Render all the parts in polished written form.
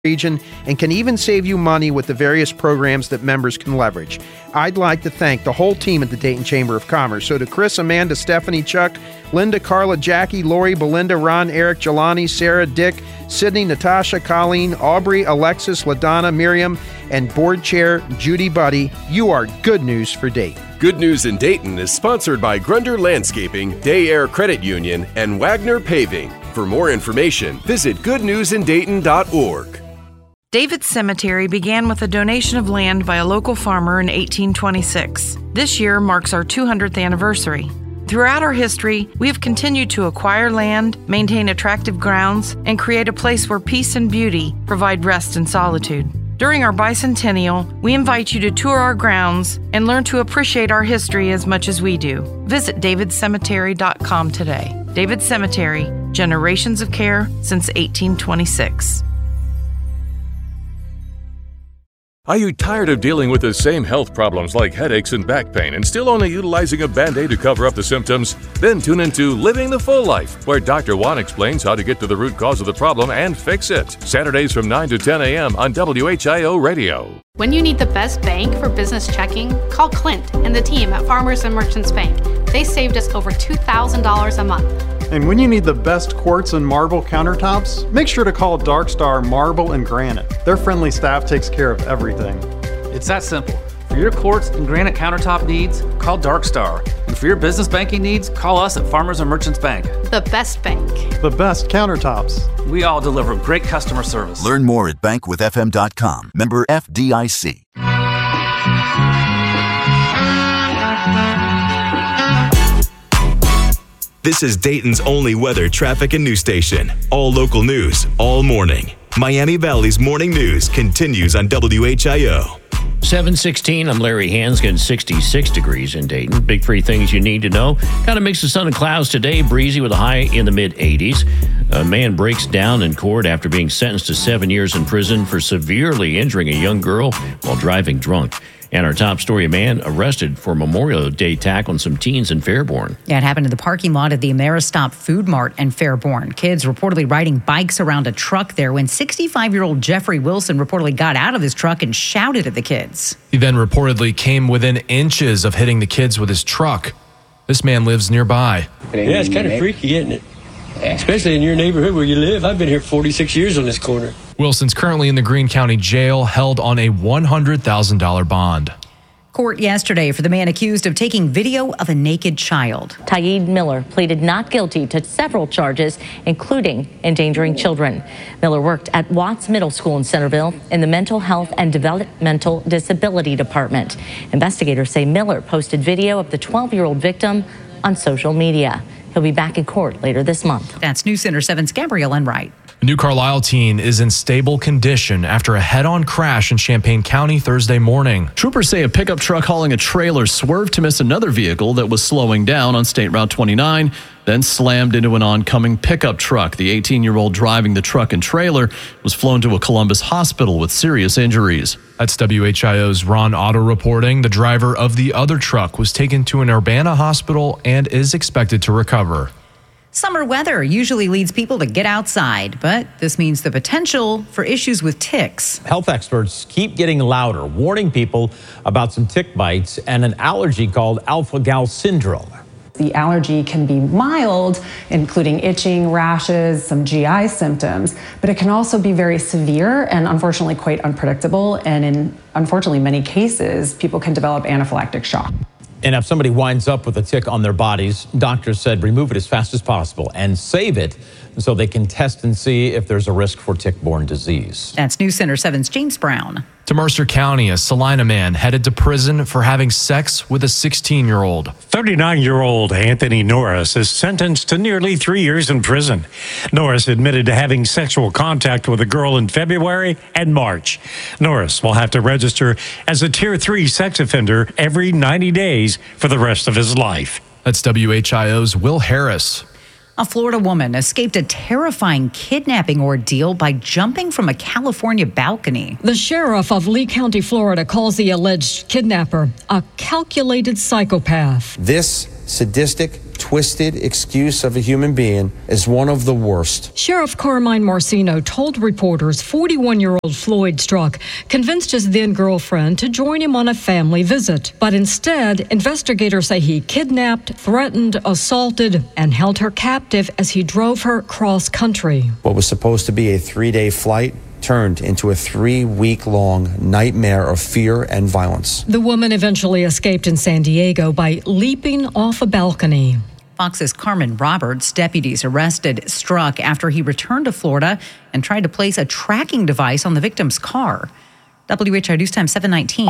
region and can even save you money with the various programs that members can leverage. I'd like to thank the whole team at the Dayton Chamber of Commerce. So to Chris, Amanda, Stephanie, Chuck, Linda, Carla, Jackie, Lori, Belinda, Ron, Eric, Jelani, Sarah, Dick, Sydney, Natasha, Colleen, Aubrey, Alexis, LaDonna, Miriam, and board chair Judy Buddy, you are good news for Dayton. Good News in Dayton is sponsored by Grunder Landscaping, Day Air Credit Union, and Wagner Paving. For more information, visit goodnewsindayton.org. David's Cemetery began with a donation of land by a local farmer in 1826. This year marks our 200th anniversary. Throughout our history, we have continued to acquire land, maintain attractive grounds, and create a place where peace and beauty provide rest and solitude. During our bicentennial, we invite you to tour our grounds and learn to appreciate our history as much as we do. Visit davidcemetery.com today. David Cemetery, generations of care since 1826. Are you tired of dealing with the same health problems like headaches and back pain and still only utilizing a Band-Aid to cover up the symptoms? Then tune into Living the Full Life, where Dr. Juan explains how to get to the root cause of the problem and fix it. Saturdays from 9 to 10 a.m. on WHIO Radio. When you need the best bank for business checking, call Clint and the team at Farmers and Merchants Bank. They saved us over $2,000 a month. And when you need the best quartz and marble countertops, make sure to call Dark Star Marble and Granite. Their friendly staff takes care of everything. It's that simple. For your quartz and granite countertop needs, call Dark Star. And for your business banking needs, call us at Farmers and Merchants Bank. The best bank. The best countertops. We all deliver great customer service. Learn more at bankwithfm.com. Member FDIC. This is Dayton's only weather, traffic, and news station. All local news, all morning. Miami Valley's morning news continues on WHIO. 7:16, I'm Larry Hanskin, 66 degrees in Dayton. Big three things you need to know. Kind of mix of sun and clouds today, breezy with a high in the mid-80s. A man breaks down in court after being sentenced to 7 years in prison for severely injuring a young girl while driving drunk. And our top story, a man arrested for Memorial Day attack on some teens in Fairborn. Yeah, it happened in the parking lot of the Ameristop Food Mart in Fairborn. Kids reportedly riding bikes around a truck there when 65-year-old Jeffrey Wilson reportedly got out of his truck and shouted at the kids. He then reportedly came within inches of hitting the kids with his truck. This man lives nearby. Yeah, it's kind of freaky, isn't it? Especially in your neighborhood where you live. I've been here 46 years on this corner. Wilson's currently in the Greene County Jail, held on a $100,000 bond. Court yesterday for the man accused of taking video of a naked child. Tayeed Miller pleaded not guilty to several charges, including endangering children. Miller worked at Watts Middle School in Centerville in the Mental Health and Developmental Disability Department. Investigators say Miller posted video of the 12-year-old victim on social media. He'll be back in court later this month. That's News Center 7's Gabrielle Enright. A New Carlisle teen is in stable condition after a head-on crash in Champaign County Thursday morning. Troopers say a pickup truck hauling a trailer swerved to miss another vehicle that was slowing down on State Route 29, then slammed into an oncoming pickup truck. The 18-year-old driving the truck and trailer was flown to a Columbus hospital with serious injuries. That's WHIO's Ron Otto reporting. The driver of the other truck was taken to an Urbana hospital and is expected to recover. Summer weather usually leads people to get outside, but this means the potential for issues with ticks. Health experts keep getting louder, warning people about some tick bites and an allergy called alpha-gal syndrome. The allergy can be mild, including itching, rashes, some GI symptoms, but it can also be very severe and unfortunately quite unpredictable. And in, unfortunately, many cases, people can develop anaphylactic shock. And if somebody winds up with a tick on their bodies, doctors said remove it as fast as possible and save it so they can test and see if there's a risk for tick-borne disease. That's News Center 7's James Brown. To Mercer County, a Salina man headed to prison for having sex with a 16-year-old. 39-year-old Anthony Norris is sentenced to nearly 3 years in prison. Norris admitted to having sexual contact with a girl in February and March. Norris will have to register as a Tier 3 sex offender every 90 days for the rest of his life. That's WHIO's Will Harris. A Florida woman escaped a terrifying kidnapping ordeal by jumping from a California balcony. The sheriff of Lee County, Florida, calls the alleged kidnapper a calculated psychopath. This sadistic, twisted excuse of a human being is one of the worst. Sheriff Carmine Marcino told reporters 41-year-old Floyd Struck convinced his then-girlfriend to join him on a family visit. But instead, investigators say he kidnapped, threatened, assaulted, and held her captive as he drove her cross-country. What was supposed to be a 3-day flight turned into a 3-week-long nightmare of fear and violence. The woman eventually escaped in San Diego by leaping off a balcony. Fox's Carmen Roberts. Deputies arrested Struck after he returned to Florida and tried to place a tracking device on the victim's car. WHIO News Time 7:19.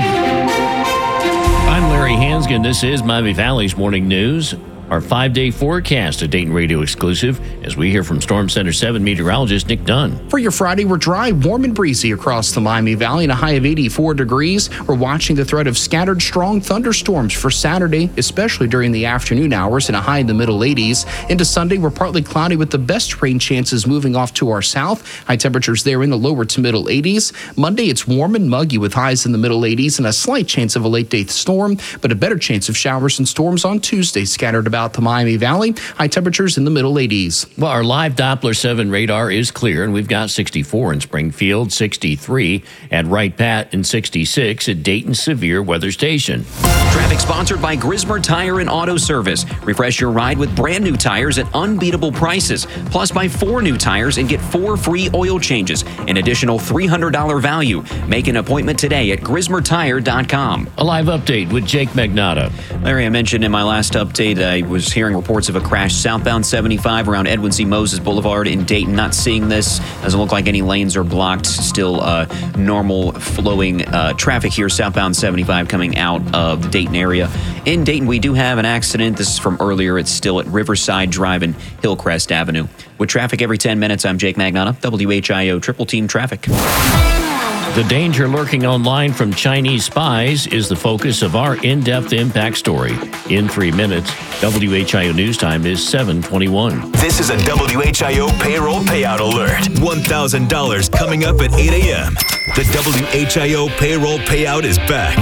I'm Larry Hansgen. This is Miami Valley's Morning News. Our 5-day forecast, a Dayton Radio exclusive, as we hear from Storm Center 7 meteorologist Nick Dunn. For your Friday, we're dry, warm, and breezy across the Miami Valley and a high of 84 degrees. We're watching the threat of scattered strong thunderstorms for Saturday, especially during the afternoon hours, and a high in the middle 80s. Into Sunday, we're partly cloudy with the best rain chances moving off to our south. High temperatures there in the lower to middle 80s. Monday, it's warm and muggy with highs in the middle 80s and a slight chance of a late-day storm, but a better chance of showers and storms on Tuesday scattered about the Miami Valley. High temperatures in the middle 80s. Well, our live Doppler 7 radar is clear, and we've got 64 in Springfield, 63 at Wright Pat, and 66 at Dayton Severe Weather Station. Traffic sponsored by Grismer Tire and Auto Service. Refresh your ride with brand new tires at unbeatable prices. Plus, buy 4 new tires and get 4 free oil changes. An additional $300 value. Make an appointment today at GrismerTire.com. A live update with Jake Magnotta. Larry, I mentioned in my last update, I was hearing reports of a crash southbound 75 around Edwin C. Moses Boulevard in Dayton. Not seeing this. Doesn't look like any lanes are blocked. Still normal flowing traffic here southbound 75 coming out of the Dayton area. In Dayton, we do have an accident. This is from earlier. It's still at Riverside Drive and Hillcrest Avenue. With traffic every 10 minutes, I'm Jake Magnotta, WHIO Triple Team Traffic. The danger lurking online from Chinese spies is the focus of our in-depth impact story. In 3 minutes, WHIO News Time is 7:21. This is a WHIO payroll payout alert. $1,000 coming up at 8 a.m. The WHIO payroll payout is back.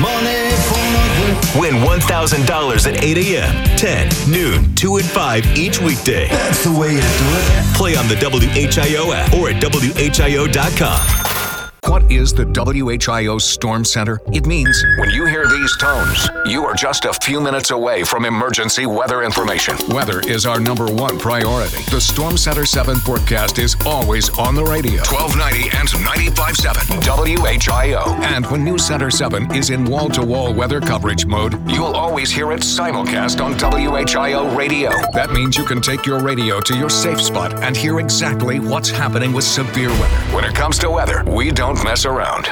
Win $1,000 at 8 a.m., 10, noon, 2, and 5 each weekday. That's the way to do it. Play on the WHIO app or at WHIO.com. What is the WHIO Storm Center? It means when you hear these tones, you are just a few minutes away from emergency weather information. Weather is our #1 priority. The Storm Center 7 forecast is always on the radio. 1290 and 95.7 WHIO. And when News Center 7 is in wall-to-wall weather coverage mode, you'll always hear it simulcast on WHIO radio. That means you can take your radio to your safe spot and hear exactly what's happening with severe weather. When it comes to weather, we don't mess around.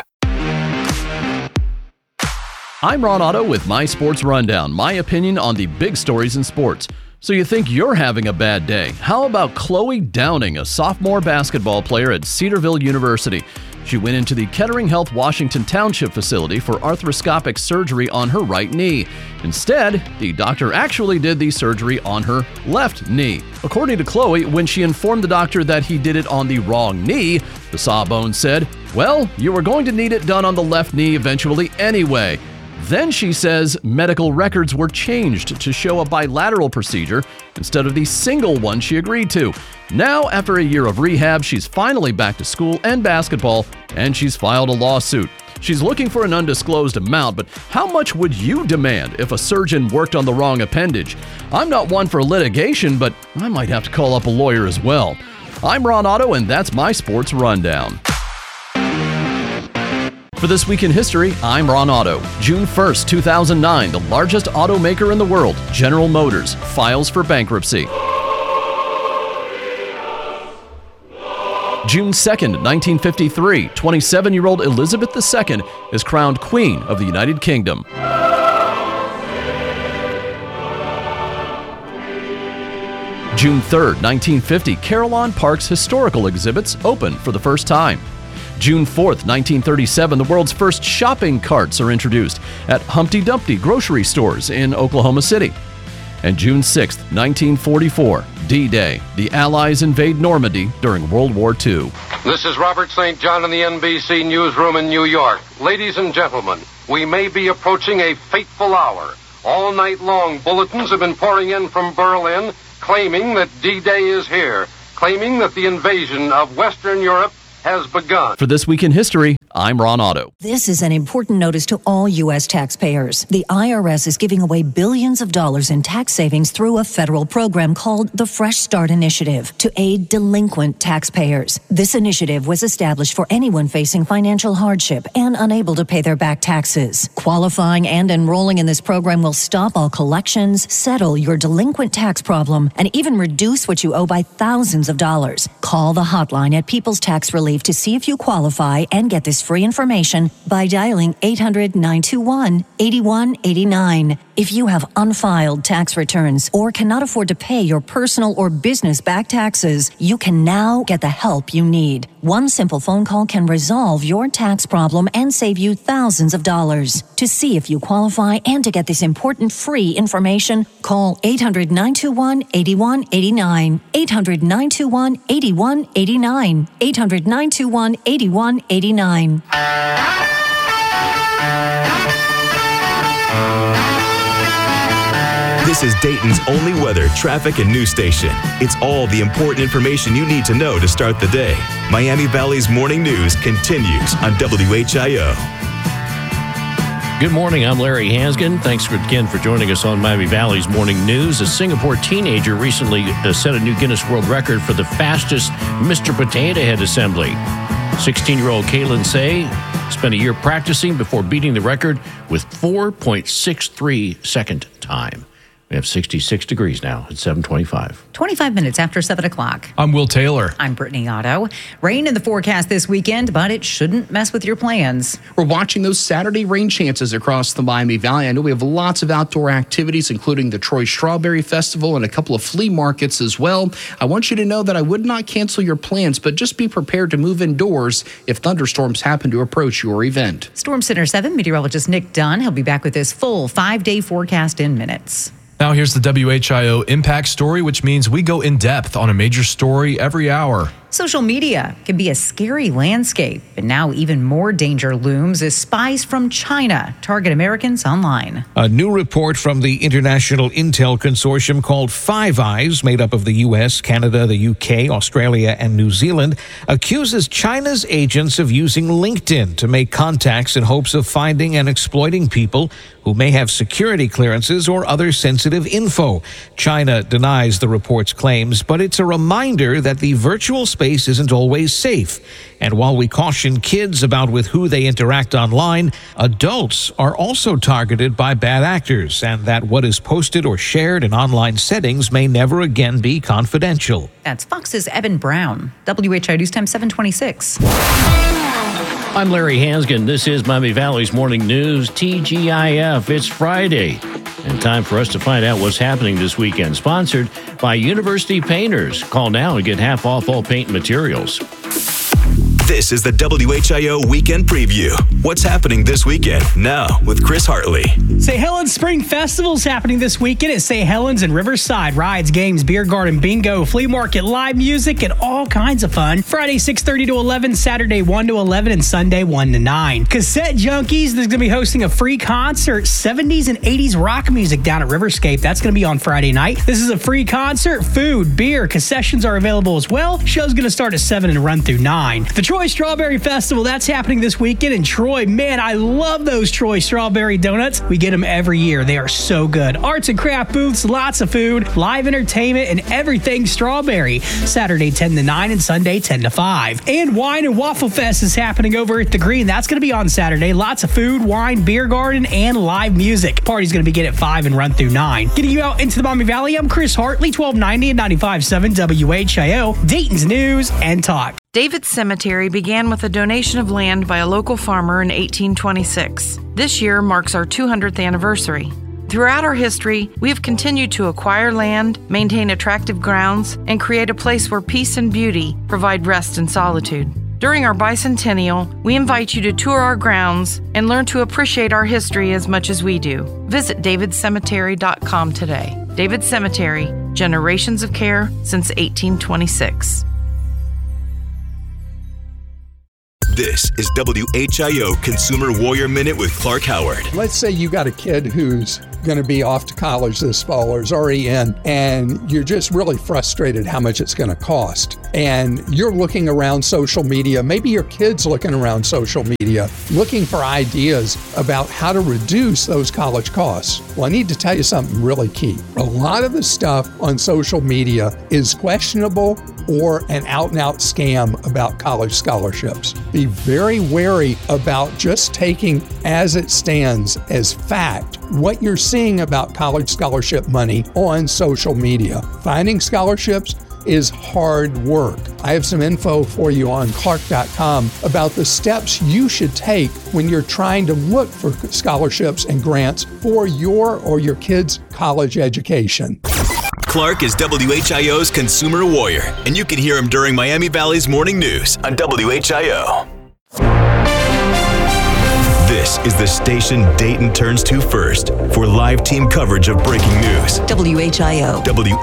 I'm Ron Otto with My Sports Rundown, my opinion on the big stories in sports. So you think you're having a bad day? How about Chloe Downing, a sophomore basketball player at Cedarville University? She went into the Kettering Health Washington Township facility for arthroscopic surgery on her right knee. Instead, the doctor actually did the surgery on her left knee. According to Chloe, when she informed the doctor that he did it on the wrong knee, the sawbones said, "Well, you were going to need it done on the left knee eventually anyway." Then she says medical records were changed to show a bilateral procedure instead of the single one she agreed to. Now, after a year of rehab, she's finally back to school and basketball, and she's filed a lawsuit. She's looking for an undisclosed amount, but how much would you demand if a surgeon worked on the wrong appendage? I'm not one for litigation, but I might have to call up a lawyer as well. I'm Ron Otto, and that's my Sports Rundown. For This Week in History, I'm Ron Otto. June 1st, 2009, the largest automaker in the world, General Motors, files for bankruptcy. June 2nd, 1953, 27-year-old Elizabeth II is crowned Queen of the United Kingdom. June 3rd, 1950, Carillon Park's historical exhibits open for the first time. June 4th, 1937, the world's first shopping carts are introduced at Humpty Dumpty grocery stores in Oklahoma City. And June 6th, 1944, D-Day, the Allies invade Normandy during World War II. This is Robert St. John in the NBC newsroom in New York. Ladies and gentlemen, we may be approaching a fateful hour. All night long, bulletins have been pouring in from Berlin claiming that D-Day is here, claiming that the invasion of Western Europe has begun. For This Week in History, I'm Ron Otto. This is an important notice to all U.S. taxpayers. The IRS is giving away billions of dollars in tax savings through a federal program called the Fresh Start Initiative to aid delinquent taxpayers. This initiative was established for anyone facing financial hardship and unable to pay their back taxes. Qualifying and enrolling in this program will stop all collections, settle your delinquent tax problem, and even reduce what you owe by thousands of dollars. Call the hotline at People's Tax Relief to see if you qualify and get this free information by dialing 800-921-8189. If you have unfiled tax returns or cannot afford to pay your personal or business back taxes, you can now get the help you need. One simple phone call can resolve your tax problem and save you thousands of dollars. To see if you qualify and to get this important free information, call 800-921-8189. 800-921-8189. 800-921-8189. This is Dayton's only weather, traffic, and news station. It's all the important information you need to know to start the day. Miami Valley's morning news continues on WHIO. Good morning, I'm Larry Hansgen. Thanks again for joining us on Miami Valley's Morning News. A Singapore teenager recently set a new Guinness World Record for the fastest Mr. Potato Head assembly. 16-year-old Kaylin Say spent a year practicing before beating the record with 4.63 second time. We have 66 degrees now at 7:25. 25 minutes after 7 o'clock. I'm Will Taylor. I'm Brittany Otto. Rain in the forecast this weekend, but it shouldn't mess with your plans. We're watching those Saturday rain chances across the Miami Valley. I know we have lots of outdoor activities, including the Troy Strawberry Festival and a couple of flea markets as well. I want you to know that I would not cancel your plans, but just be prepared to move indoors if thunderstorms happen to approach your event. Storm Center 7 meteorologist Nick Dunn. He'll be back with his full 5-day forecast in minutes. Now here's the WHIO Impact Story, which means we go in depth on a major story every hour. Social media can be a scary landscape, but now even more danger looms as spies from China target Americans online. A new report from the International Intel Consortium called Five Eyes, made up of the U.S., Canada, the UK, Australia, and New Zealand, accuses China's agents of using LinkedIn to make contacts in hopes of finding and exploiting people who may have security clearances or other sensitive info. China denies the report's claims, but it's a reminder that the virtual space isn't always safe. And while we caution kids about with who they interact online, adults are also targeted by bad actors, and that what is posted or shared in online settings may never again be confidential. That's Fox's Evan Brown. WHIO News Time 726. I'm Larry Hansgen. This is Miami Valley's Morning News, TGIF. It's Friday, and time for us to find out what's happening this weekend. Sponsored by University Painters. Call now and get half off all paint materials. This is the WHIO Weekend Preview. What's happening this weekend? Now with Chris Hartley. St. Helens Spring Festival's happening this weekend at St. Helens and Riverside. Rides, games, beer garden, bingo, flea market, live music, and all kinds of fun. Friday 6:30 to 11, Saturday 1 to 11, and Sunday 1 to 9. Cassette Junkies is going to be hosting a free concert, 70s and 80s rock music down at Riverscape. That's going to be on Friday night. This is a free concert. Food, beer, concessions are available as well. Show's going to start at 7 and run through 9. The Troy Strawberry Festival, that's happening this weekend in Troy. Man, I love those Troy Strawberry donuts. We get them every year. They are so good. Arts and craft booths, lots of food, live entertainment, and everything strawberry. Saturday 10 to 9 and Sunday 10 to 5. And Wine and Waffle Fest is happening over at the Green. That's going to be on Saturday. Lots of food, wine, beer garden, and live music. Party's going to begin at 5 and run through 9. Getting you out into the Miami Valley, I'm Chris Hartley, 1290 and 95.7 WHIO, Dayton's News and Talk. David's Cemetery began with a donation of land by a local farmer in 1826. This year marks our 200th anniversary. Throughout our history, we have continued to acquire land, maintain attractive grounds, and create a place where peace and beauty provide rest and solitude. During our bicentennial, we invite you to tour our grounds and learn to appreciate our history as much as we do. Visit davidcemetery.com today. David Cemetery, generations of care since 1826. This is WHIO Consumer Warrior Minute with Clark Howard. Let's say you got a kid who's going to be off to college this fall or is already in, and you're just really frustrated how much it's going to cost. And you're looking around social media, maybe your kid's looking around social media, looking for ideas about how to reduce those college costs. Well, I need to tell you something really key. A lot of the stuff on social media is questionable or an out-and-out scam about college scholarships. Be very wary about just taking as it stands as fact what you're seeing about college scholarship money on social media. Finding scholarships is hard work. I have some info for you on Clark.com about the steps you should take when you're trying to look for scholarships and grants for your or your kids' college education. Clark is WHIO's Consumer Warrior, and you can hear him during Miami Valley's morning news on WHIO. This is the station Dayton turns to first for live team coverage of breaking news. WHIO.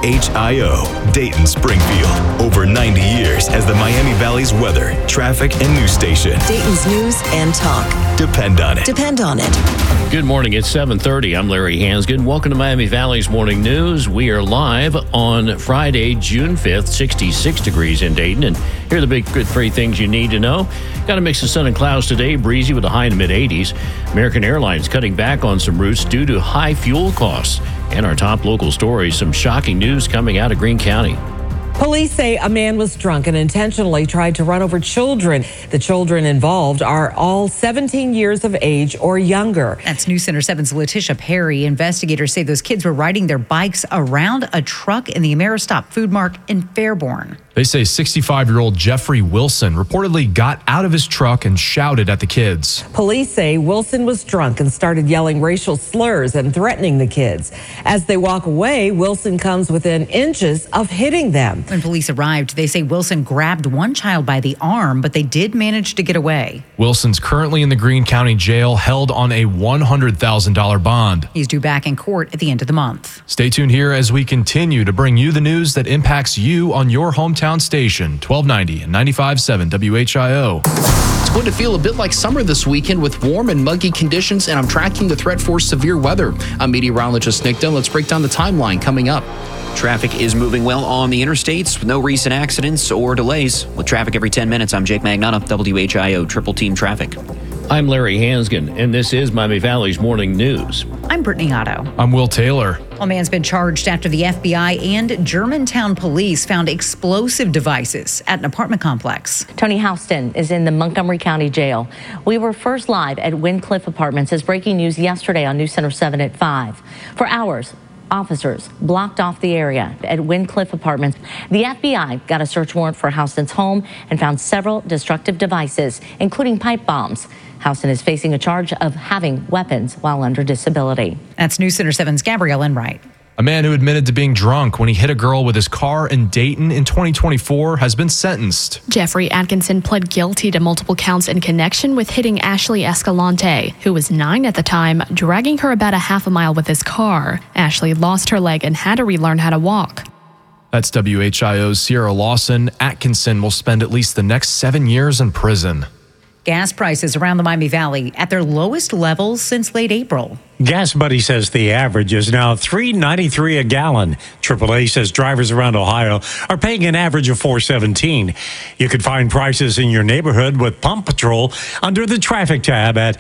WHIO, Dayton Springfield. Over 90 years as the Miami Valley's weather, traffic, and news station. Dayton's news and talk. Depend on it. Depend on it. Good morning. It's 7:30. I'm Larry Hansgen. Welcome to Miami Valley's Morning News. We are live on Friday, June 5th, 66 degrees in Dayton. And here are the big good three things you need to know. Got a mix of sun and clouds today, breezy with a high in the mid-80s. American Airlines cutting back on some routes due to high fuel costs. And our top local stories, some shocking news coming out of Greene County. Police say a man was drunk and intentionally tried to run over children. The children involved are all 17 years of age or younger. That's News Center 7's Letitia Perry. Investigators say those kids were riding their bikes around a truck in the Ameristop Food Mart in Fairborn. They say 65-year-old Jeffrey Wilson reportedly got out of his truck and shouted at the kids. Police say Wilson was drunk and started yelling racial slurs and threatening the kids. As they walk away, Wilson comes within inches of hitting them. When police arrived, they say Wilson grabbed one child by the arm, but they did manage to get away. Wilson's currently in the Greene County Jail, held on a $100,000 bond. He's due back in court at the end of the month. Stay tuned here as we continue to bring you the news that impacts you on your hometown station, 1290 and 95.7 WHIO. It's going to feel a bit like summer this weekend with warm and muggy conditions, and I'm tracking the threat for severe weather. I'm meteorologist Nick Dunn. Let's break down the timeline coming up. Traffic is moving well on the interstates with no recent accidents or delays. With traffic every 10 minutes, I'm Jake Magnata, WHIO Triple Team Traffic. I'm Larry Hansgen, and this is Miami Valley's Morning News. I'm Brittany Otto. I'm Will Taylor. A man's been charged after the FBI and Germantown police found explosive devices at an apartment complex. Tony Houston is in the Montgomery County Jail. We were first live at Windcliff Apartments as breaking news yesterday on News Center 7 at 5. For hours, officers blocked off the area at Windcliff Apartments. The FBI got a search warrant for Houston's home and found several destructive devices, including pipe bombs. Houston is facing a charge of having weapons while under disability. That's News Center 7's Gabrielle Enright. A man who admitted to being drunk when he hit a girl with his car in Dayton in 2024 has been sentenced. Jeffrey Atkinson pled guilty to multiple counts in connection with hitting Ashley Escalante, who was 9 at the time, dragging her about a half a mile with his car. Ashley lost her leg and had to relearn how to walk. That's WHIO's Sierra Lawson. Atkinson will spend at least the next 7 years in prison. Gas prices around the Miami Valley at their lowest levels since late April. Gas Buddy says the average is now $3.93 a gallon. AAA says drivers around Ohio are paying an average of $4.17. You can find prices in your neighborhood with Pump Patrol under the traffic tab at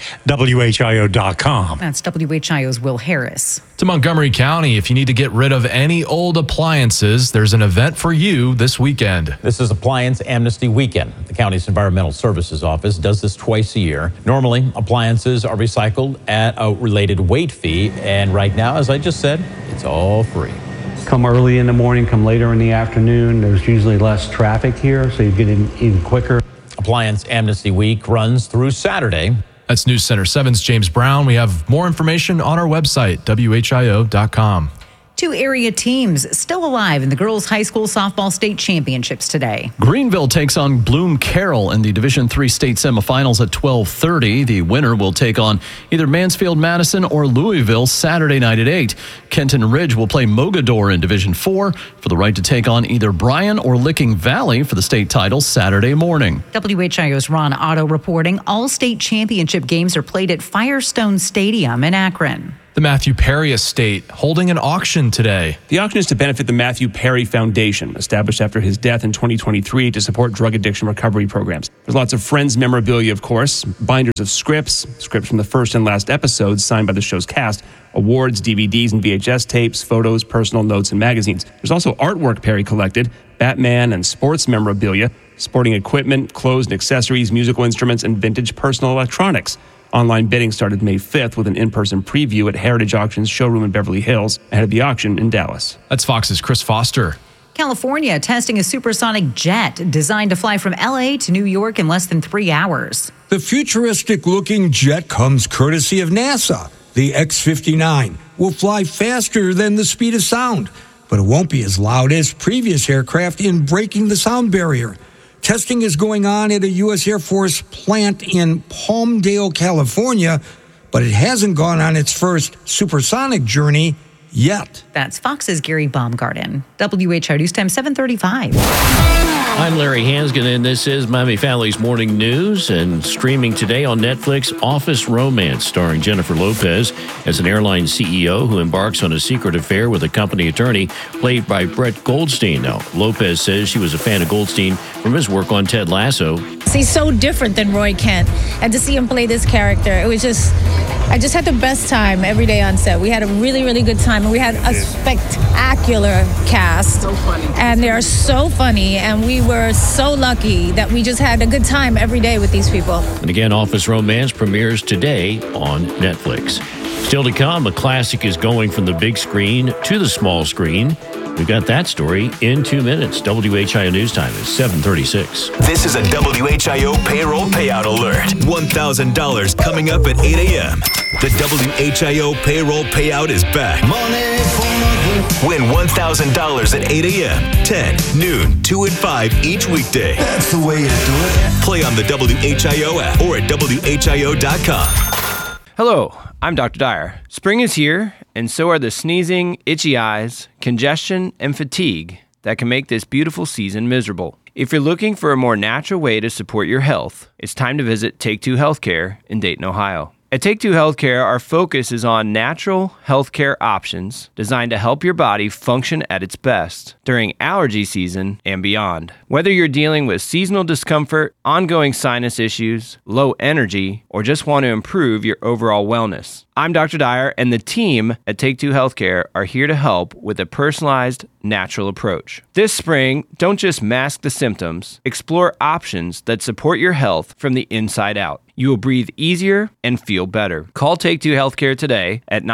WHIO.com. That's WHIO's Will Harris. To Montgomery County, if you need to get rid of any old appliances, there's an event for you this weekend. This is Appliance Amnesty Weekend. The county's Environmental Services Office does this twice a year. Normally, appliances are recycled at a related weight fee, and right now, as I just said, it's all free. Come early in the morning, come later in the afternoon. There's usually less traffic here, so you get in even quicker. Appliance Amnesty Week runs through Saturday. That's News Center 7's James Brown. We have more information on our website, WHIO.com. 2 area teams still alive in the girls' high school softball state championships today. Greenville takes on Bloom Carroll in the Division III state semifinals at 12:30. The winner will take on either Mansfield Madison or Louisville Saturday night at 8. Kenton Ridge will play Mogador in Division IV for the right to take on either Bryan or Licking Valley for the state title Saturday morning. WHIO's Ron Otto reporting all state championship games are played at Firestone Stadium in Akron. The Matthew Perry Estate holding an auction today. The auction is to benefit the Matthew Perry Foundation, established after his death in 2023 to support drug addiction recovery programs. There's lots of Friends memorabilia, of course, binders of scripts from the first and last episodes signed by the show's cast, awards, DVDs and VHS tapes, photos, personal notes, and magazines. There's also artwork Perry collected, Batman and sports memorabilia, sporting equipment, clothes and accessories, musical instruments, and vintage personal electronics. Online bidding started May 5th with an in-person preview at Heritage Auctions showroom in Beverly Hills ahead of the auction in Dallas. That's Fox's Chris Foster. California testing a supersonic jet designed to fly from LA to New York in less than 3 hours. The futuristic-looking jet comes courtesy of NASA. The X-59 will fly faster than the speed of sound, but it won't be as loud as previous aircraft in breaking the sound barrier. Testing is going on at a U.S. Air Force plant in Palmdale, California, but it hasn't gone on its first supersonic journey yet. That's Fox's Gary Baumgarten. WHO News Time 7:35. I'm Larry Hansgen, and this is Miami Family's Morning News. And streaming today on Netflix, Office Romance, starring Jennifer Lopez as an airline CEO who embarks on a secret affair with a company attorney played by Brett Goldstein. Now, Lopez says she was a fan of Goldstein from his work on Ted Lasso. He's so different than Roy Kent, and to see him play this character, I just had the best time every day on set. We had a really, really good time, and we had a spectacular cast. So funny. And they are so funny, and we were so lucky that we just had a good time every day with these people. And again, Office Romance premieres today on Netflix. Still to come, a classic is going from the big screen to the small screen. We've got that story in 2 minutes. WHIO News Time is 7:36. This is a WHIO payroll payout alert. $1,000 coming up at 8 a.m. The WHIO payroll payout is back. Win $1,000 at 8 a.m., 10, noon, 2 and 5 each weekday. That's the way you do it. Play on the WHIO app or at WHIO.com. Hello, I'm Dr. Dyer. Spring is here, and so are the sneezing, itchy eyes, congestion, and fatigue that can make this beautiful season miserable. If you're looking for a more natural way to support your health, it's time to visit Take Two Healthcare in Dayton, Ohio. At Take Two Healthcare, our focus is on natural healthcare options designed to help your body function at its best during allergy season and beyond. Whether you're dealing with seasonal discomfort, ongoing sinus issues, low energy, or just want to improve your overall wellness, I'm Dr. Dyer, and the team at Take Two Healthcare are here to help with a personalized, natural approach. This spring, don't just mask the symptoms, explore options that support your health from the inside out. You will breathe easier and feel better. Call Take Two Healthcare today at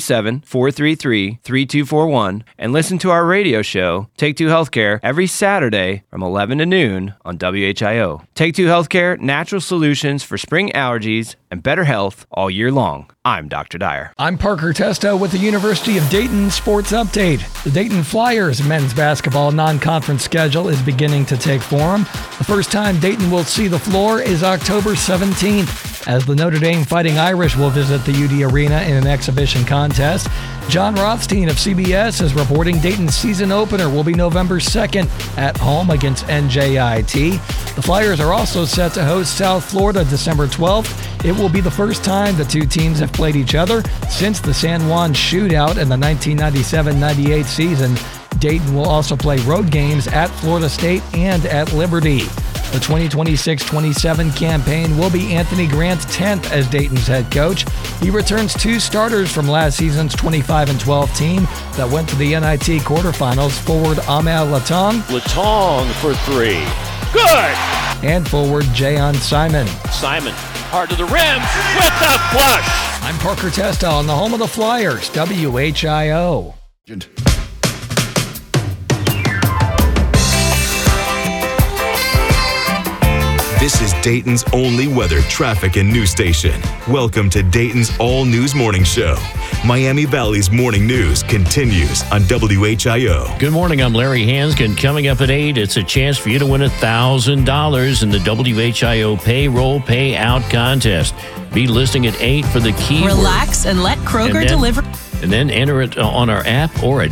937-433-3241 and listen to our radio show, Take Two Healthcare, every Saturday from 11 to noon on WHIO. Take Two Healthcare, natural solutions for spring allergies and better health all year long. I'm Dr. Dyer. I'm Parker Testo with the University of Dayton Sports Update. The Dayton Flyers men's basketball non-conference schedule is beginning to take form. The first time Dayton will see the floor is October 17th, as the Notre Dame Fighting Irish will visit the UD Arena in an exhibition contest. John Rothstein of CBS is reporting Dayton's season opener will be November 2nd at home against NJIT. The Flyers are also set to host South Florida December 12th. It will be the first time the two teams have played each other since the San Juan shootout in the 1997-98 season. Dayton will also play road games at Florida State and at Liberty. The 2026-27 campaign will be Anthony Grant's 10th as Dayton's head coach. He returns two starters from last season's 25-12 team that went to the NIT quarterfinals, forward Amel Latong. Latong for three. Good! And forward Jayon Simon. Simon, hard to the rim with the flush. I'm Parker Testa on the home of the Flyers, WHIO. This is Dayton's only weather, traffic, and news station. Welcome to Dayton's All News Morning Show. Miami Valley's morning news continues on WHIO. Good morning, I'm Larry Hanskin. Coming up at 8, it's a chance for you to win $1,000 in the WHIO Payroll Payout Contest. Be listening at 8 for the keyword. Relax and let Kroger deliver. And then enter it on our app or at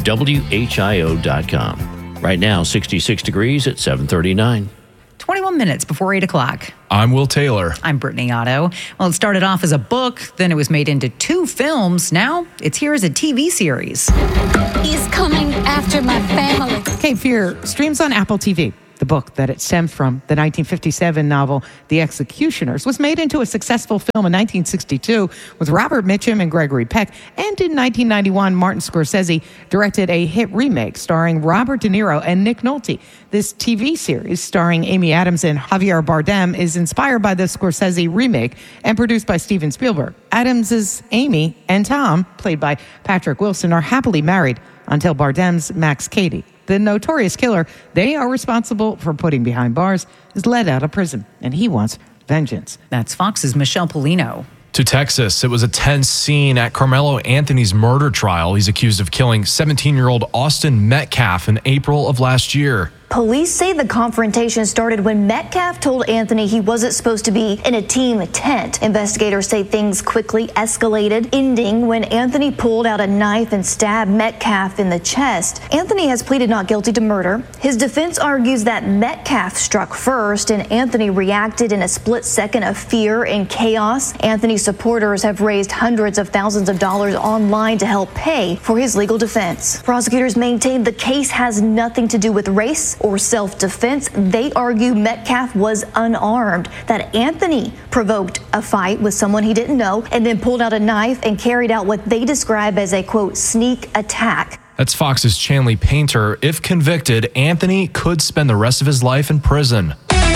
WHIO.com. Right now, 66 degrees at 7:39. 21 minutes before 8 o'clock. I'm Will Taylor. I'm Brittany Otto. Well, it started off as a book, then it was made into 2 films. Now it's here as a TV series. He's coming after my family. Cape Fear streams on Apple TV. The book that it stems from, the 1957 novel The Executioners, was made into a successful film in 1962 with Robert Mitchum and Gregory Peck. And in 1991, Martin Scorsese directed a hit remake starring Robert De Niro and Nick Nolte. This TV series, starring Amy Adams and Javier Bardem, is inspired by the Scorsese remake and produced by Steven Spielberg. Adams's Amy and Tom, played by Patrick Wilson, are happily married until Bardem's Max Cady, the notorious killer they are responsible for putting behind bars, is let out of prison, and he wants vengeance. That's Fox's Michelle Polino. To Texas, it was a tense scene at Carmelo Anthony's murder trial. He's accused of killing 17-year-old Austin Metcalf in April of last year. Police say the confrontation started when Metcalf told Anthony he wasn't supposed to be in a team tent. Investigators say things quickly escalated, ending when Anthony pulled out a knife and stabbed Metcalf in the chest. Anthony has pleaded not guilty to murder. His defense argues that Metcalf struck first and Anthony reacted in a split second of fear and chaos. Anthony's supporters have raised hundreds of thousands of dollars online to help pay for his legal defense. Prosecutors maintain the case has nothing to do with race or self-defense. They argue Metcalf was unarmed, that Anthony provoked a fight with someone he didn't know and then pulled out a knife and carried out what they describe as a, quote, sneak attack. That's Fox's Chanley Painter. If convicted, Anthony could spend the rest of his life in prison.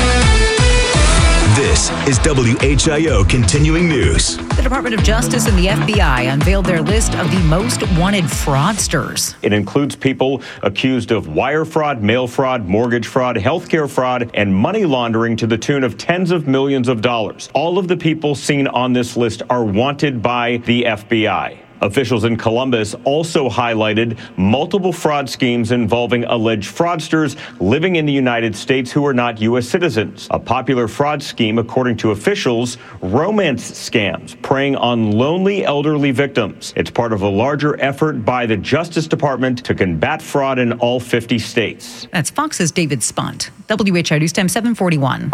This is WHIO Continuing News. The Department of Justice and the FBI unveiled their list of the most wanted fraudsters. It includes people accused of wire fraud, mail fraud, mortgage fraud, healthcare fraud, and money laundering to the tune of tens of millions of dollars. All of the people seen on this list are wanted by the FBI. Officials in Columbus also highlighted multiple fraud schemes involving alleged fraudsters living in the United States who are not U.S. citizens. A popular fraud scheme, according to officials, romance scams preying on lonely elderly victims. It's part of a larger effort by the Justice Department to combat fraud in all 50 states. That's Fox's David Spunt. WHIO News Time 741.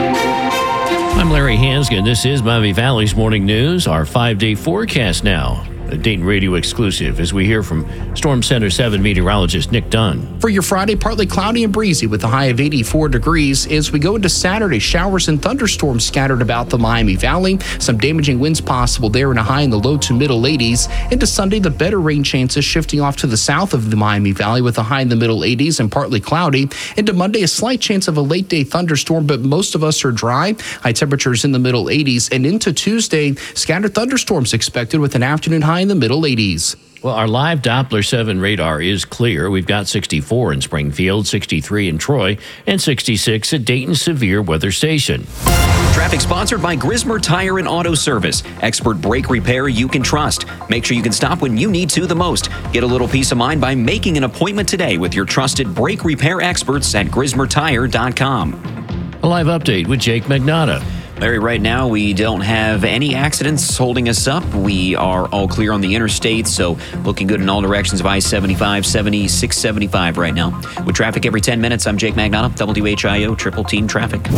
I'm Larry Hanskin. This is Miami Valley's Morning News, our 5-day forecast now. A Dayton Radio exclusive as we hear from Storm Center 7 meteorologist Nick Dunn. For your Friday, partly cloudy and breezy with a high of 84 degrees. As we go into Saturday, showers and thunderstorms scattered about the Miami Valley. Some damaging winds possible there and a high in the low to middle 80s. Into Sunday, the better rain chances shifting off to the south of the Miami Valley with a high in the middle 80s and partly cloudy. Into Monday, a slight chance of a late day thunderstorm, but most of us are dry. High temperatures in the middle 80s. And into Tuesday, scattered thunderstorms expected with an afternoon high in the middle 80s. Well, our live Doppler 7 radar is clear. We've got 64 in Springfield, 63 in Troy, and 66 at Dayton Severe Weather Station. Traffic sponsored by Grismer Tire and Auto Service. Expert brake repair you can trust. Make sure you can stop when you need to the most. Get a little peace of mind by making an appointment today with your trusted brake repair experts at GrismerTire.com. A live update with Jake Magnotta. Larry, right now we don't have any accidents holding us up. We are all clear on the interstate, so looking good in all directions of I-75, 70, 675 right now. With traffic every 10 minutes, I'm Jake Magnotta, WHIO Triple Team Traffic.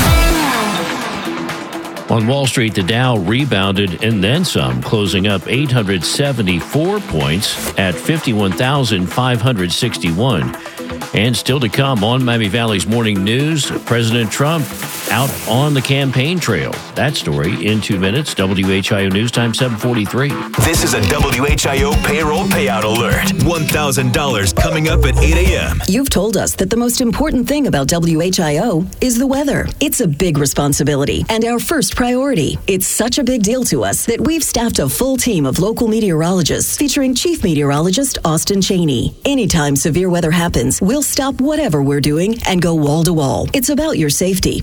On Wall Street, the Dow rebounded and then some, closing up 874 points at 51,561. And still to come on Miami Valley's Morning News, President Trump out on the campaign trail. That story in 2 minutes. WHIO News Time 7:43. This is a WHIO payroll payout alert. $1,000 coming up at 8 a.m. You've told us that the most important thing about WHIO is the weather. It's a big responsibility and our first priority. It's such a big deal to us that we've staffed a full team of local meteorologists featuring Chief Meteorologist Austin Cheney. Anytime severe weather happens, we'll stop whatever we're doing and go wall to wall. It's about your safety, and we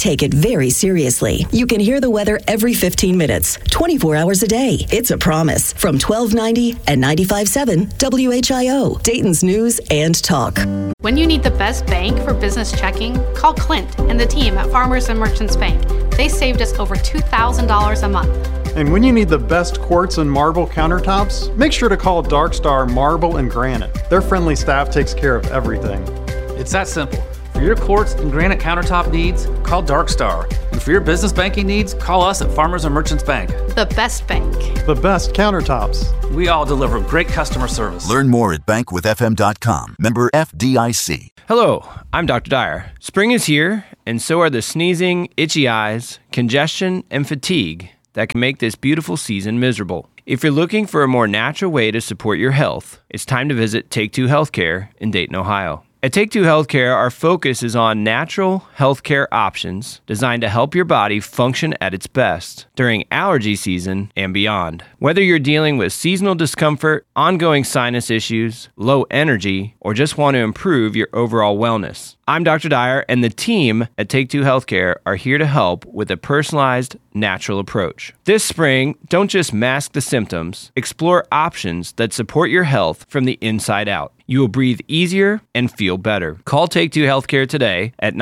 take it very seriously. You can hear the weather every 15 minutes, 24 hours a day. It's a promise from 1290 and 95.7 WHIO, Dayton's News and Talk. When you need the best bank for business checking, call Clint and the team at Farmers and Merchants Bank. They saved us over $2,000 a month. And when you need the best quartz and marble countertops, make sure to call Dark Star Marble and Granite. Their friendly staff takes care of everything. It's that simple. For your quartz and granite countertop needs, call Dark Star. And for your business banking needs, call us at Farmers and Merchants Bank. The best bank. The best countertops. We all deliver great customer service. Learn more at bankwithfm.com. Member FDIC. Hello, I'm Dr. Dyer. Spring is here, and so are the sneezing, itchy eyes, congestion, and fatigue that can make this beautiful season miserable. If you're looking for a more natural way to support your health, it's time to visit Take Two Healthcare in Dayton, Ohio. At Take Two Healthcare, our focus is on natural healthcare options designed to help your body function at its best during allergy season and beyond. Whether you're dealing with seasonal discomfort, ongoing sinus issues, low energy, or just want to improve your overall wellness, I'm Dr. Dyer, and the team at Take Two Healthcare are here to help with a personalized, natural approach. This spring, don't just mask the symptoms, explore options that support your health from the inside out. You will breathe easier and feel better. Call Take Two Healthcare today at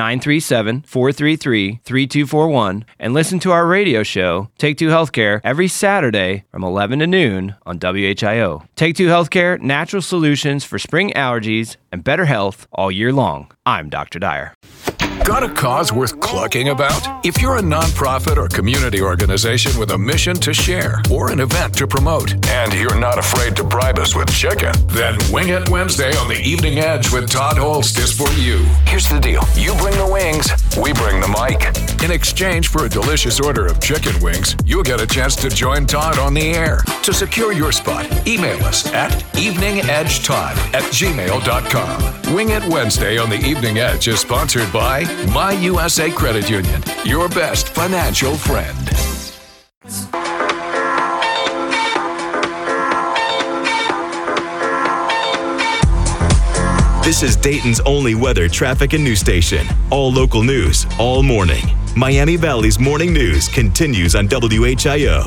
937-433-3241 and listen to our radio show, Take Two Healthcare, every Saturday from 11 to noon on WHIO. Take Two Healthcare, natural solutions for spring allergies and better health all year long. I'm Dr. Dyer. Got a cause worth clucking about? If you're a nonprofit or community organization with a mission to share or an event to promote, and you're not afraid to bribe us with chicken, then Wing It Wednesday on the Evening Edge with Todd Holst is for you. Here's the deal. You bring the wings, we bring the mic. In exchange for a delicious order of chicken wings, you'll get a chance to join Todd on the air. To secure your spot, email us at eveningedgetodd@gmail.com. Wing It Wednesday on the Evening Edge is sponsored by My USA Credit Union, your best financial friend. This is Dayton's only weather, traffic, and news station. All local news, all morning. Miami Valley's morning news continues on WHIO.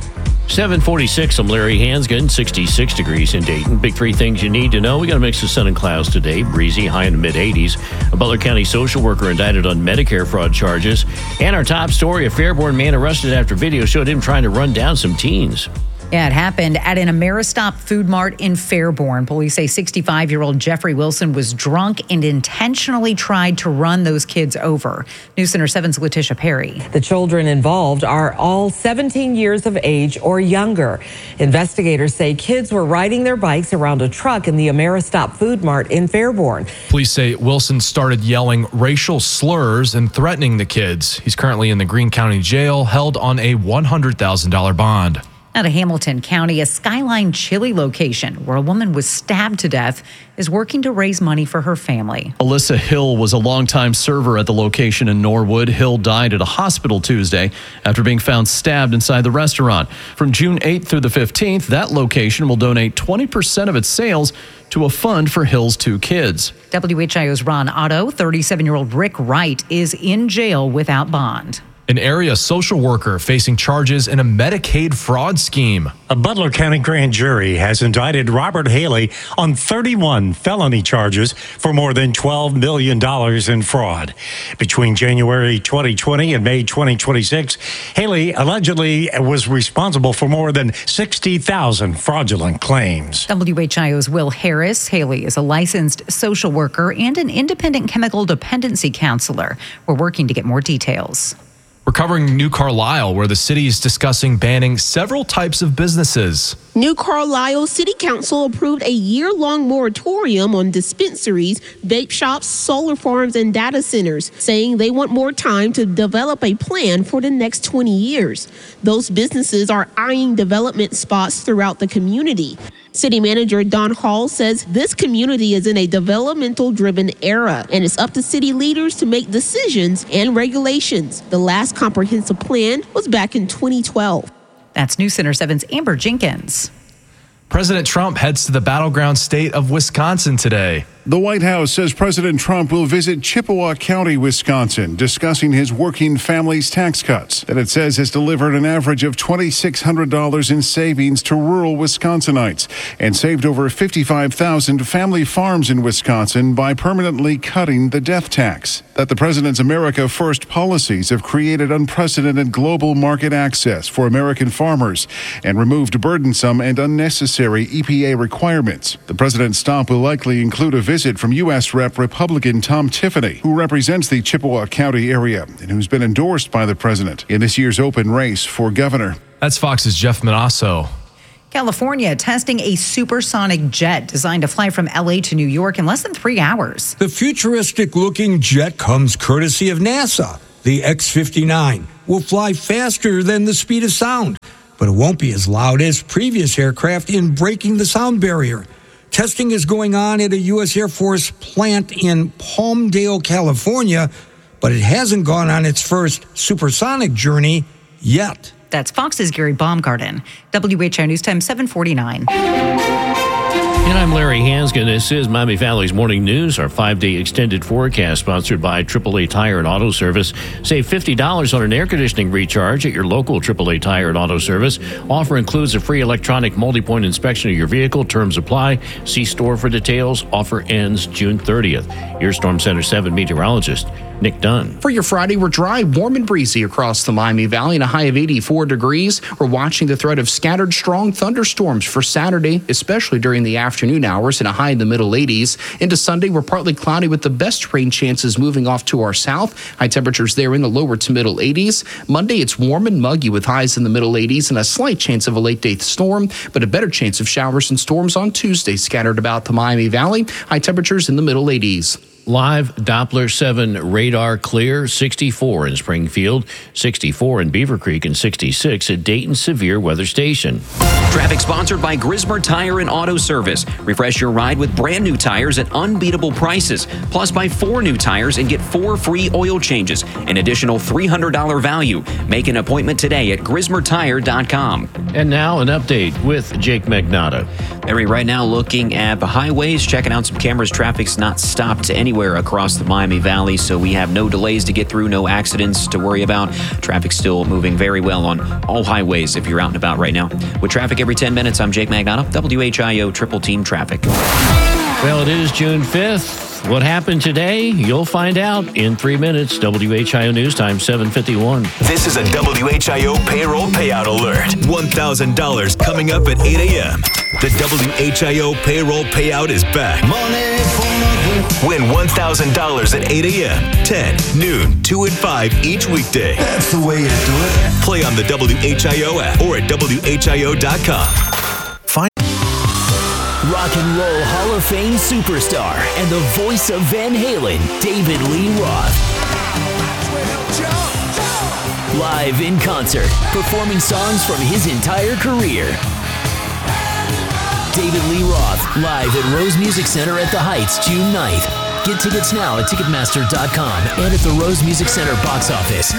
746, I'm Larry Hansgen, 66 degrees in Dayton. Big three things you need to know. We got a mix of sun and clouds today. Breezy, high in the mid-80s. A Butler County social worker indicted on Medicare fraud charges. And our top story, a Fairborn man arrested after video showed him trying to run down some teens. Yeah, it happened at an Ameristop Food Mart in Fairborn. Police say 65-year-old Jeffrey Wilson was drunk and intentionally tried to run those kids over. News Center 7's Letitia Perry. The children involved are all 17 years of age or younger. Investigators say kids were riding their bikes around a truck in the Ameristop Food Mart in Fairborn. Police say Wilson started yelling racial slurs and threatening the kids. He's currently in the Greene County Jail, held on a $100,000 bond. Out of Hamilton County, a Skyline Chili location where a woman was stabbed to death is working to raise money for her family. Alyssa Hill was a longtime server at the location in Norwood. Hill died at a hospital Tuesday after being found stabbed inside the restaurant. From June 8th through the 15th, that location will donate 20% of its sales to a fund for Hill's two kids. WHIO's Ron Otto, 37-year-old Rick Wright, is in jail without bond. An area social worker facing charges in a Medicaid fraud scheme. A Butler County grand jury has indicted Robert Haley on 31 felony charges for more than $12 million in fraud. Between January 2020 and May 2026, Haley allegedly was responsible for more than 60,000 fraudulent claims. WHIO's Will Harris. Haley is a licensed social worker and an independent chemical dependency counselor. We're working to get more details. We're covering New Carlisle, where the city is discussing banning several types of businesses. New Carlisle City Council approved a year-long moratorium on dispensaries, vape shops, solar farms, and data centers, saying they want more time to develop a plan for the next 20 years. Those businesses are eyeing development spots throughout the community. City Manager Don Hall says this community is in a developmental-driven era, and it's up to city leaders to make decisions and regulations. The last comprehensive plan was back in 2012. That's News Center 7's Amber Jenkins. President Trump heads to the battleground state of Wisconsin today. The White House says President Trump will visit Chippewa County, Wisconsin, discussing his working family's tax cuts that it says has delivered an average of $2,600 in savings to rural Wisconsinites and saved over 55,000 family farms in Wisconsin by permanently cutting the death tax. That the president's America First policies have created unprecedented global market access for American farmers and removed burdensome and unnecessary EPA requirements. The president's stop will likely include a visit from U.S. Rep. Republican Tom Tiffany, who represents the Chippewa County area and who's been endorsed by the president in this year's open race for governor. That's Fox's Jeff Manasso. California testing a supersonic jet designed to fly from L.A. to New York in less than 3 hours. The futuristic-looking jet comes courtesy of NASA. The X-59 will fly faster than the speed of sound, but it won't be as loud as previous aircraft in breaking the sound barrier. Testing is going on at a U.S. Air Force plant in Palmdale, California, but it hasn't gone on its first supersonic journey yet. That's Fox's Gary Baumgarten. WHIO News Time 7:49. And I'm Larry Hanskin. This is Miami Valley's Morning News, our 5-day extended forecast sponsored by AAA Tire and Auto Service. Save $50 on an air conditioning recharge at your local AAA Tire and Auto Service. Offer includes a free electronic multi-point inspection of your vehicle. Terms apply. See store for details. Offer ends June 30th. Here's Storm Center 7 meteorologist Nick Dunn. For your Friday, we're dry, warm, and breezy across the Miami Valley and a high of 84 degrees. We're watching the threat of scattered strong thunderstorms for Saturday, especially during the afternoon hours and a high in the middle 80s. Into Sunday, we're partly cloudy with the best rain chances moving off to our south. High temperatures there in the lower to middle 80s. Monday, it's warm and muggy with highs in the middle 80s and a slight chance of a late-day storm, but a better chance of showers and storms on Tuesday scattered about the Miami Valley. High temperatures in the middle 80s. Live Doppler 7 radar clear, 64 in Springfield, 64 in Beaver Creek, and 66 at Dayton Severe Weather Station. Traffic sponsored by Grismer Tire and Auto Service. Refresh your ride with brand new tires at unbeatable prices. Plus, buy 4 new tires and get 4 free oil changes. An additional $300 value. Make an appointment today at GrismerTire.com. And now an update with Jake Magnotta. Larry, right now looking at the highways, checking out some cameras. Traffic's not stopped anywhere across the Miami Valley, so we have no delays to get through, no accidents to worry about. Traffic's still moving very well on all highways if you're out and about right now. With traffic every 10 minutes, I'm Jake Magnotta, WHIO Triple Team Traffic. Well, it is June 5th. What happened today? You'll find out in 3 minutes. WHIO News Time 7:51. This is a WHIO payroll payout alert. $1,000 coming up at 8 a.m. The WHIO payroll payout is back. Win $1,000 at 8 a.m., 10, noon, 2 and 5 each weekday. That's the way to do it. Play on the WHIO app or at WHIO.com. Rock and Roll Hall of Fame superstar and the voice of Van Halen, David Lee Roth. Live in concert, performing songs from his entire career. David Lee Roth, live at Rose Music Center at the Heights, June 9th. Get tickets now at Ticketmaster.com and at the Rose Music Center box office.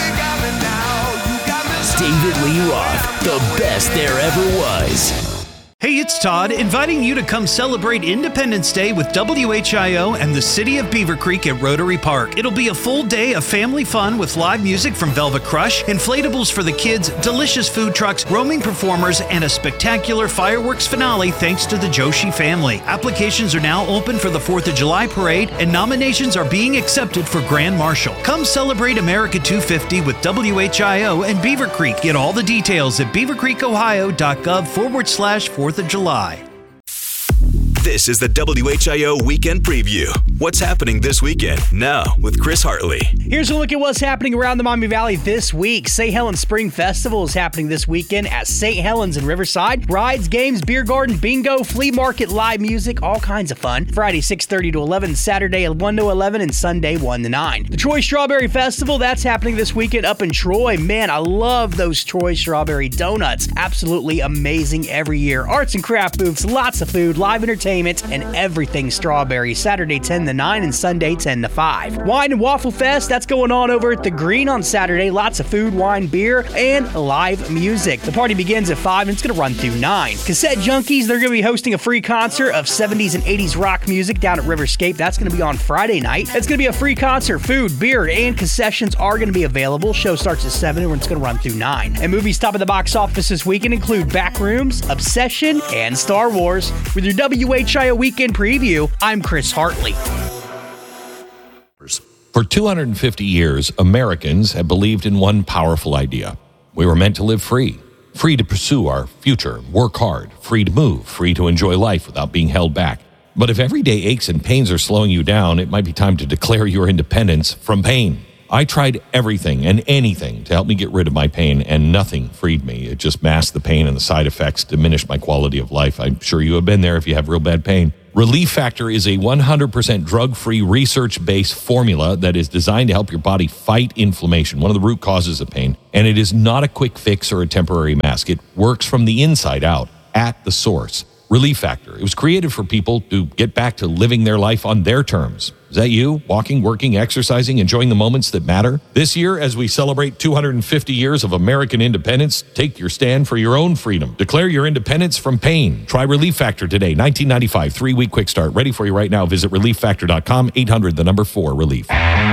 David Lee Roth, the best there ever was. Hey, it's Todd, inviting you to come celebrate Independence Day with WHIO and the City of Beaver Creek at Rotary Park. It'll be a full day of family fun with live music from Velvet Crush, inflatables for the kids, delicious food trucks, roaming performers, and a spectacular fireworks finale thanks to the Joshi family. Applications are now open for the 4th of July parade, and nominations are being accepted for Grand Marshal. Come celebrate America 250 with WHIO and Beaver Creek. Get all the details at beavercreekohio.gov/4th of July. This is the WHIO Weekend Preview. What's happening this weekend? Now, with Chris Hartley. Here's a look at what's happening around the Miami Valley this week. St. Helens Spring Festival is happening this weekend at St. Helens in Riverside. Rides, games, beer garden, bingo, flea market, live music, all kinds of fun. Friday, 6:30 to 11, Saturday, 1 to 11, and Sunday, 1 to 9. The Troy Strawberry Festival, that's happening this weekend up in Troy. Man, I love those Troy Strawberry donuts. Absolutely amazing every year. Arts and craft booths, lots of food, live entertainment, and everything strawberry. Saturday, 10 to to 9 and Sunday 10 to 5. Wine and Waffle Fest, that's going on over at the Green on Saturday. Lots of food, wine, beer, and live music. The party begins at 5 and it's going to run through 9. Cassette Junkies, they're going to be hosting a free concert of 70s and 80s rock music down at Riverscape. That's going to be on Friday night. It's going to be a free concert. Food, beer, and concessions are going to be available. Show starts at 7 and it's going to run through 9. And movies top of the box office this weekend include Backrooms, Obsession, and Star Wars. With your WHIO weekend preview, I'm Chris Hartley. For 250 years, Americans have believed in one powerful idea. We were meant to live free. Free to pursue our future, work hard, free to move, free to enjoy life without being held back. But if everyday aches and pains are slowing you down, it might be time to declare your independence from pain. I tried everything and anything to help me get rid of my pain, and nothing freed me. It just masked the pain, and the side effects diminished my quality of life. I'm sure you have been there if you have real bad pain. Relief Factor is a 100% drug-free, research-based formula that is designed to help your body fight inflammation, one of the root causes of pain. And it is not a quick fix or a temporary mask. It works from the inside out, at the source. Relief Factor. It was created for people to get back to living their life on their terms. Is that you? Walking, working, exercising, enjoying the moments that matter? This year, as we celebrate 250 years of American independence, take your stand for your own freedom. Declare your independence from pain. Try Relief Factor today. 1995, 3-week quick start. Ready for you right now. Visit relieffactor.com, 800-4-RELIEF.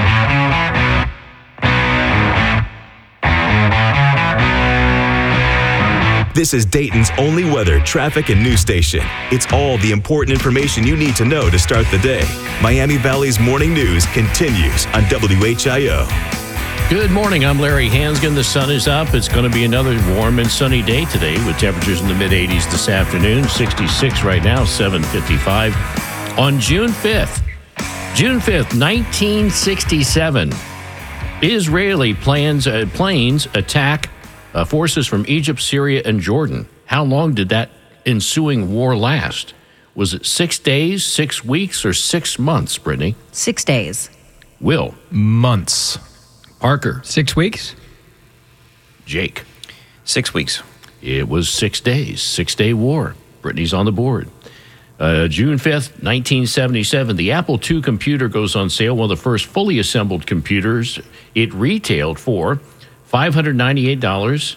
This is Dayton's only weather, traffic, and news station. It's all the important information you need to know to start the day. Miami Valley's morning news continues on WHIO. Good morning. I'm Larry Hansgen. The sun is up. It's going to be another warm and sunny day today with temperatures in the mid-80s this afternoon. 66 right now, 7:55. On June 5th, 1967, Israeli planes attack forces from Egypt, Syria, and Jordan. How long did that ensuing war last? Was it 6 days, 6 weeks, or 6 months, Brittany? 6 days. Will? Months. Parker? 6 weeks. Jake? 6 weeks. It was 6 days. 6-day war. Brittany's on the board. June 5th, 1977, the Apple II computer goes on sale, one of the first fully assembled computers. It retailed for $598,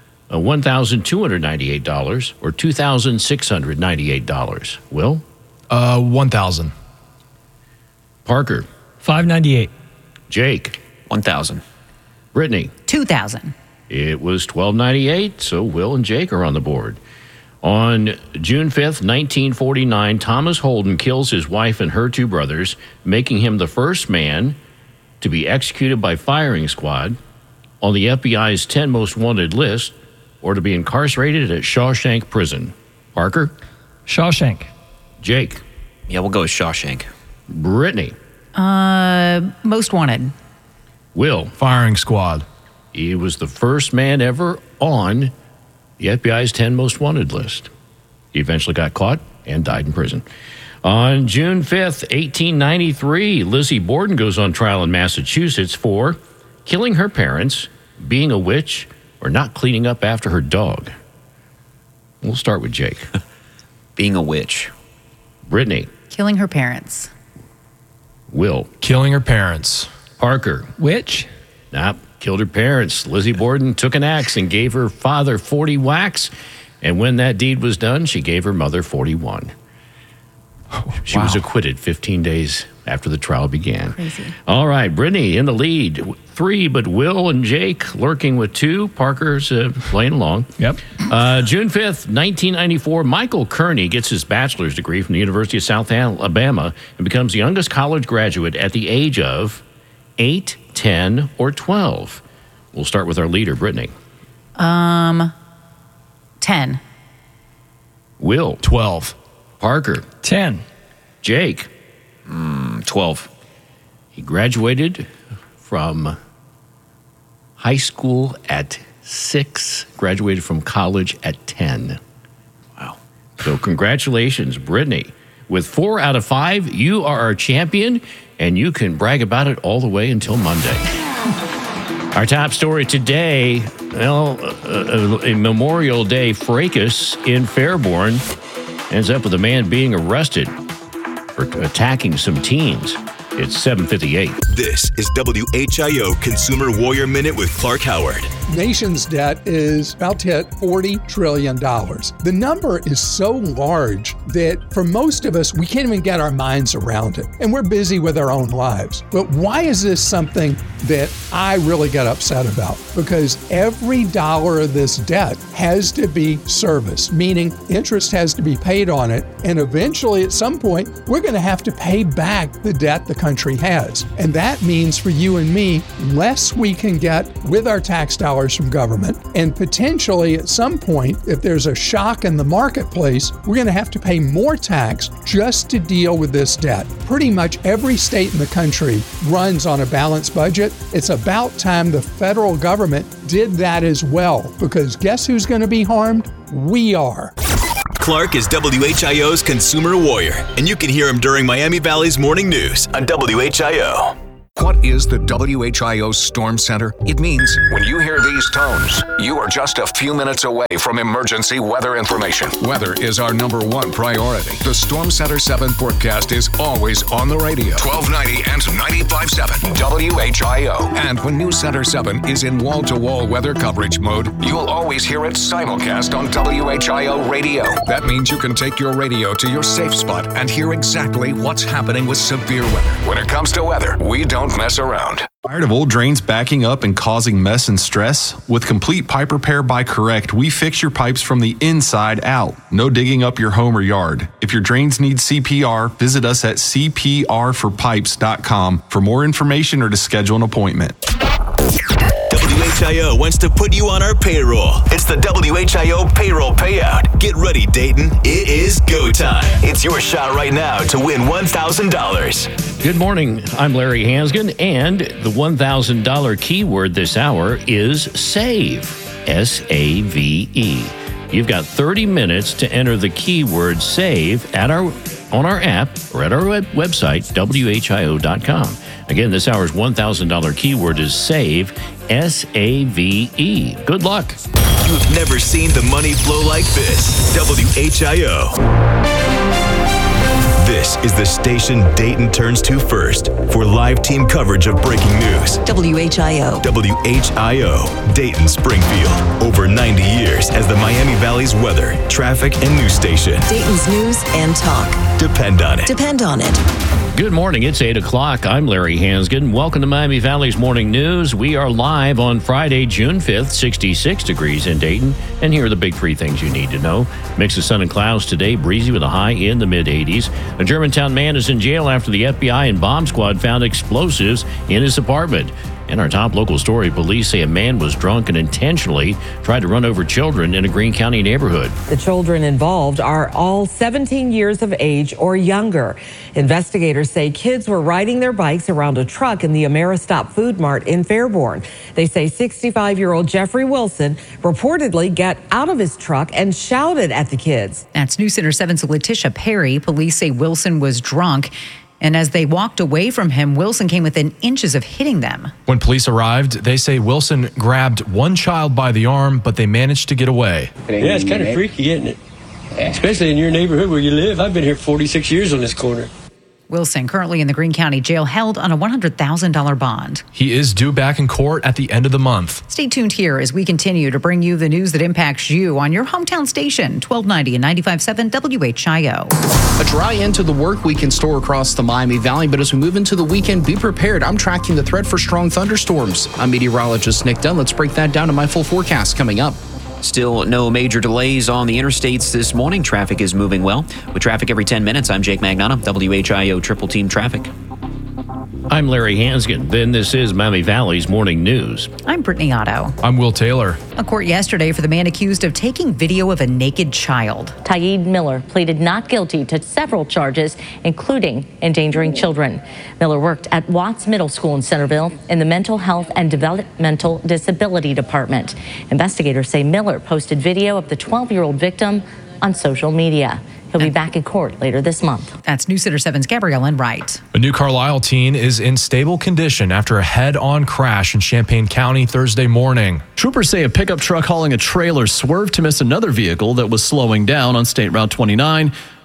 $1,298, or $2,698. Will? $1,000. Parker? $598. Jake? $1,000. Brittany? $2,000. It was $1,298, so Will and Jake are on the board. On June 5th, 1949, Thomas Holden kills his wife and her 2 brothers, making him the first man to be executed by firing squad on the FBI's 10 most wanted list, or to be incarcerated at Shawshank Prison. Parker? Shawshank. Jake? Yeah, we'll go with Shawshank. Brittany? Most wanted. Will? Firing squad. He was the first man ever on the FBI's 10 most wanted list. He eventually got caught and died in prison. On June 5th, 1893, Lizzie Borden goes on trial in Massachusetts for killing her parents, being a witch, or not cleaning up after her dog. We'll start with Jake. Being a witch. Brittany. Killing her parents. Will. Killing her parents. Parker. Witch. Nope. Killed her parents. Lizzie Borden took an axe and gave her father 40 whacks. And when that deed was done, she gave her mother 41. She was acquitted 15 days after the trial began. Crazy. All right, Brittany in the lead, 3, but Will and Jake lurking with 2. Parker's playing along. Yep. June 5th, 1994, Michael Kearney gets his bachelor's degree from the University of South Alabama and becomes the youngest college graduate at the age of 8, 10, or 12. We'll start with our leader, Brittany. 10. Will. 12. Parker. 10. Jake. 12. He graduated from high school at 6, graduated from college at 10. Wow. So congratulations, Brittany. With 4 out of 5, you are our champion, and you can brag about it all the way until Monday. Our top story today, well, a Memorial Day fracas in Fairborn ends up with a man being arrested for attacking some teens. It's 7:58. This is WHIO Consumer Warrior Minute with Clark Howard. Nation's debt is about to hit $40 trillion. The number is so large that for most of us, we can't even get our minds around it. And we're busy with our own lives. But why is this something that I really get upset about? Because every dollar of this debt has to be serviced, meaning interest has to be paid on it. And eventually, at some point, we're going to have to pay back the debt the country has. And that means for you and me, less we can get with our tax dollars from government. And potentially at some point, if there's a shock in the marketplace, we're going to have to pay more tax just to deal with this debt. Pretty much every state in the country runs on a balanced budget. It's about time the federal government did that as well, because guess who's going to be harmed? We are. Clark is WHIO's Consumer Warrior, and you can hear him during Miami Valley's morning news on WHIO. What is the WHIO Storm Center? It means when you hear these tones, you are just a few minutes away from emergency weather information. Weather is our number one priority. The Storm Center 7 forecast is always on the radio. 1290 and 95.7 WHIO. And when News Center 7 is in wall-to-wall weather coverage mode, you'll always hear it simulcast on WHIO radio. That means you can take your radio to your safe spot and hear exactly what's happening with severe weather. When it comes to weather, we don't mess around. Tired of old drains backing up and causing mess and stress? With Complete Pipe Repair by Correct, we fix your pipes from the inside out. No digging up your home or yard. If your drains need CPR, visit us at cprforpipes.com for more information or to schedule an appointment. WHIO wants to put you on our payroll. It's the WHIO payroll payout. Get ready, Dayton. It is go time. It's your shot right now to win $1,000. Good morning. I'm Larry Hansgen, and the $1,000 keyword this hour is SAVE. S-A-V-E. You've got 30 minutes to enter the keyword SAVE on our app or at our website, WHIO.com. Again, this hour's $1,000 keyword is SAVE, S-A-V-E. Good luck. You've never seen the money flow like this. WHIO. This is the station Dayton turns to first for live team coverage of breaking news. WHIO. WHIO, Dayton Springfield. Over 90 years as the Miami Valley's weather, traffic, and news station. Dayton's news and talk. Depend on it. Depend on it. Good morning. It's 8 o'clock. I'm Larry Hansgen. Welcome to Miami Valley's Morning News. We are live on Friday, June 5th, 66 degrees in Dayton. And here are the big three things you need to know. Mix of sun and clouds today, breezy with a high in the mid-80s. A Germantown man is in jail after the FBI and bomb squad found explosives in his apartment. In our top local story, police say a man was drunk and intentionally tried to run over children in a Greene County neighborhood. The children involved are all 17 years of age or younger. Investigators say kids were riding their bikes around a truck in the Ameristop Food Mart in Fairborn. They say 65-year-old Jeffrey Wilson reportedly got out of his truck and shouted at the kids. That's News Center 7's Letitia Perry. Police say Wilson was drunk. And as they walked away from him, Wilson came within inches of hitting them. When police arrived, they say Wilson grabbed one child by the arm, but they managed to get away. Yeah, it's kind of freaky, isn't it? Especially in your neighborhood where you live. I've been here 46 years on this corner. Wilson, currently in the Greene County Jail, held on a $100,000 bond. He is due back in court at the end of the month. Stay tuned here as we continue to bring you the news that impacts you on your hometown station, 1290 and 95.7 WHIO. A dry end to the work week in store across the Miami Valley, but as we move into the weekend, be prepared. I'm tracking the threat for strong thunderstorms. I'm meteorologist Nick Dunn. Let's break that down in my full forecast coming up. Still no major delays on the interstates this morning. Traffic is moving well. With traffic every 10 minutes, I'm Jake Magnana, WHIO Triple Team Traffic. I'm Larry Hansgen. Then this is Miami Valley's Morning News. I'm Brittany Otto. I'm Will Taylor. A court yesterday for the man accused of taking video of a naked child. Taib Miller pleaded not guilty to several charges, including endangering children. Miller worked at Watts Middle School in Centerville in the Mental Health and Developmental Disability Department. Investigators say Miller posted video of the 12-year-old victim on social media. He'll be back in court later this month. That's News Center 7's Gabrielle N. Wright. A New Carlisle teen is in stable condition after a head-on crash in Champaign County Thursday morning. Troopers say a pickup truck hauling a trailer swerved to miss another vehicle that was slowing down on State Route 29.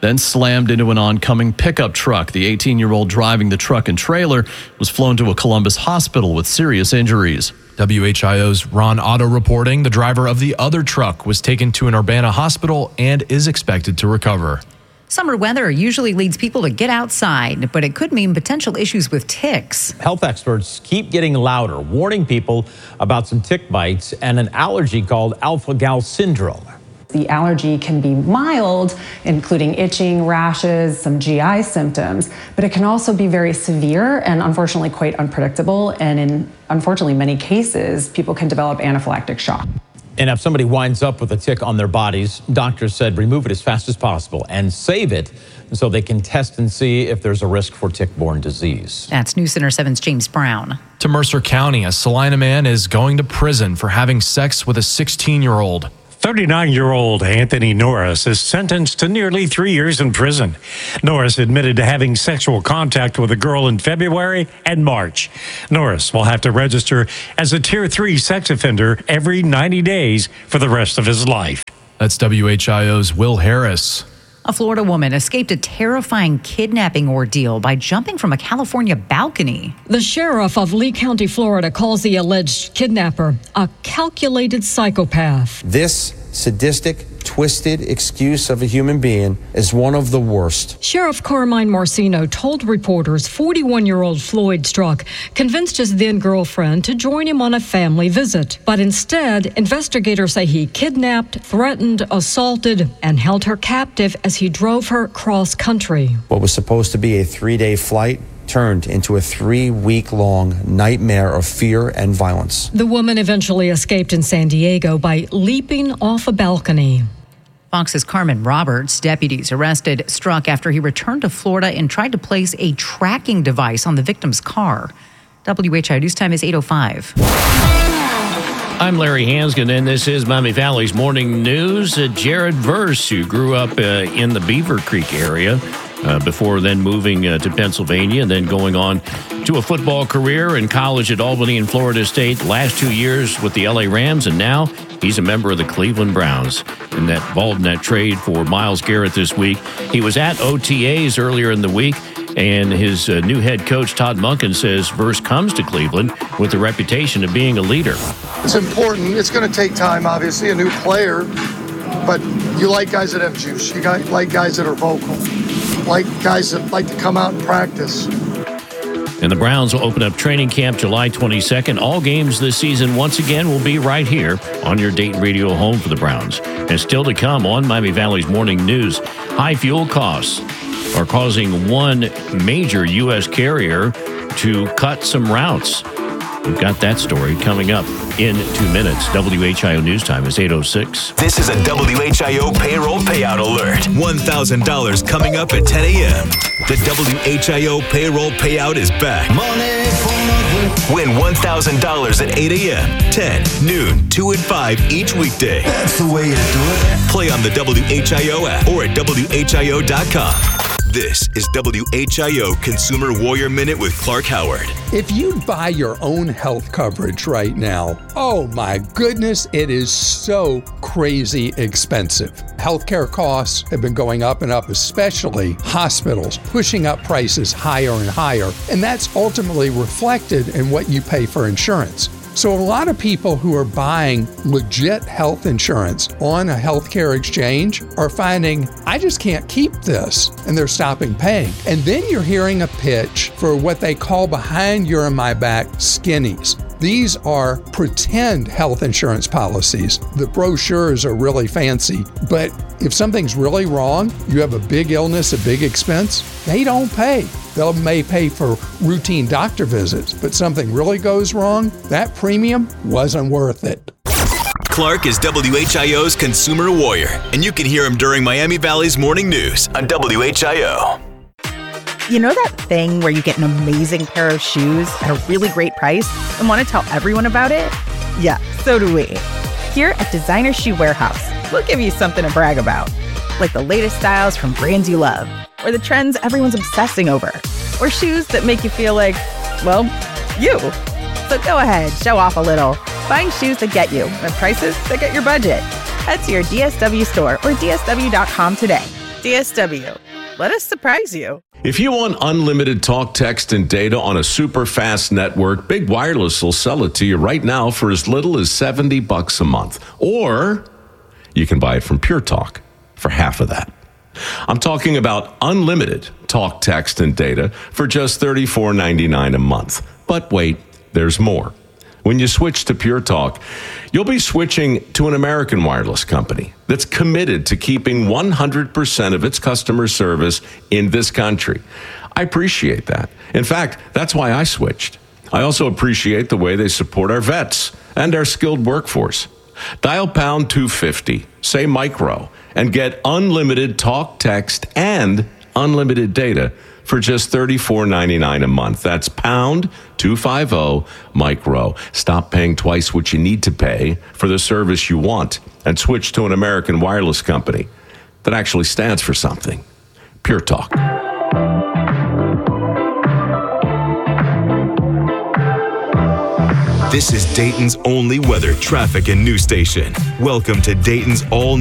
then slammed into an oncoming pickup truck. The 18-year-old driving the truck and trailer was flown to a Columbus hospital with serious injuries. WHIO's Ron Otto reporting the driver of the other truck was taken to an Urbana hospital and is expected to recover. Summer weather usually leads people to get outside, but it could mean potential issues with ticks. Health experts keep getting louder, warning people about some tick bites and an allergy called alpha-gal syndrome. The allergy can be mild, including itching, rashes, some GI symptoms, but it can also be very severe and unfortunately quite unpredictable. And in, unfortunately, many cases, people can develop anaphylactic shock. And if somebody winds up with a tick on their bodies, doctors said remove it as fast as possible and save it so they can test and see if there's a risk for tick-borne disease. That's News Center 7's James Brown. To Mercer County, a Salina man is going to prison for having sex with a 16-year-old. 39-year-old Anthony Norris is sentenced to nearly 3 years in prison. Norris admitted to having sexual contact with a girl in February and March. Norris will have to register as a Tier 3 sex offender every 90 days for the rest of his life. That's WHIO's Will Harris. A Florida woman escaped a terrifying kidnapping ordeal by jumping from a California balcony. The sheriff of Lee County, Florida, calls the alleged kidnapper a calculated psychopath. This sadistic, twisted excuse of a human being is one of the worst. Sheriff Carmine Marcino told reporters 41-year-old Floyd Struck convinced his then-girlfriend to join him on a family visit. But instead, investigators say he kidnapped, threatened, assaulted, and held her captive as he drove her cross-country. What was supposed to be a 3-day flight turned into a 3-week-long nightmare of fear and violence. The woman eventually escaped in San Diego by leaping off a balcony. Fox's Carmen Roberts. Deputies arrested Struck after he returned to Florida and tried to place a tracking device on the victim's car. WHIO News Time is 8:05. I'm Larry Hansgen, and this is Miami Valley's Morning News. Jared Verse, who grew up in the Beaver Creek area, before then moving to Pennsylvania and then going on to a football career in college at Albany and Florida State. Last 2 years with the LA Rams, and now he's a member of the Cleveland Browns. And that involved in that trade for Myles Garrett this week. He was at OTAs earlier in the week, and his new head coach, Todd Monken, says Verse comes to Cleveland with the reputation of being a leader. It's important. It's going to take time, obviously, a new player. But you like guys that have juice. You like guys that are vocal. Like guys that like to come out and practice. And the Browns will open up training camp July 22nd. All games this season, once again, will be right here on your Dayton radio home for the Browns. And still to come on Miami Valley's Morning News, high fuel costs are causing one major U.S. carrier to cut some routes. We've got that story coming up in 2 minutes. WHIO News Time is 8:06. This is a WHIO payroll payout alert. $1,000 coming up at 10 a.m. The WHIO payroll payout is back. Win $1,000 at 8 a.m., 10, noon, 2, and 5 each weekday. That's the way to do it. Play on the WHIO app or at WHIO.com. This is WHIO Consumer Warrior Minute with Clark Howard. If you buy your own health coverage right now, oh my goodness, it is so crazy expensive. Healthcare costs have been going up and up, especially hospitals, pushing up prices higher and higher. And that's ultimately reflected in what you pay for insurance. So a lot of people who are buying legit health insurance on a healthcare exchange are finding, I just can't keep this, and they're stopping paying. And then you're hearing a pitch for what they call behind your and my back skinnies. These are pretend health insurance policies. The brochures are really fancy, but if something's really wrong, you have a big illness, a big expense, they don't pay. They may pay for routine doctor visits, but something really goes wrong, that premium wasn't worth it. Clark is WHIO's Consumer Warrior, and you can hear him during Miami Valley's Morning News on WHIO. You know that thing where you get an amazing pair of shoes at a really great price and want to tell everyone about it? Yeah, so do we. Here at Designer Shoe Warehouse, we'll give you something to brag about, like the latest styles from brands you love, or the trends everyone's obsessing over, or shoes that make you feel like, well, you. So go ahead, show off a little. Find shoes that get you at prices that get your budget. Head to your DSW store or DSW.com today. DSW. Let us surprise you. If you want unlimited talk, text, and data on a super fast network, Big Wireless will sell it to you right now for as little as $70 a month. Or you can buy it from Pure Talk for half of that. I'm talking about unlimited talk, text, and data for just $34.99 a month. But wait, there's more. When you switch to Pure Talk, you'll be switching to an American wireless company that's committed to keeping 100% of its customer service in this country. I appreciate that. In fact, that's why I switched. I also appreciate the way they support our vets and our skilled workforce. Dial pound 250, say micro, and get unlimited talk, text, and unlimited data for just $34.99 a month. That's pound 250 micro. Stop paying twice what you need to pay for the service you want and switch to an American wireless company that actually stands for something. Pure Talk. This is Dayton's only weather, traffic, and news station. Welcome to Dayton's all